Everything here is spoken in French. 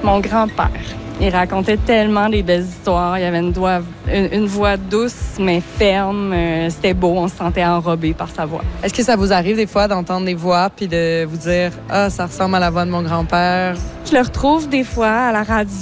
Mon grand-père. Il racontait tellement des belles histoires. Il avait une voix douce, mais ferme. C'était beau, on se sentait enrobé par sa voix. Est-ce que ça vous arrive des fois d'entendre des voix puis de vous dire « Ah, ça ressemble à la voix de mon grand-père ». Je le retrouve des fois à la radio.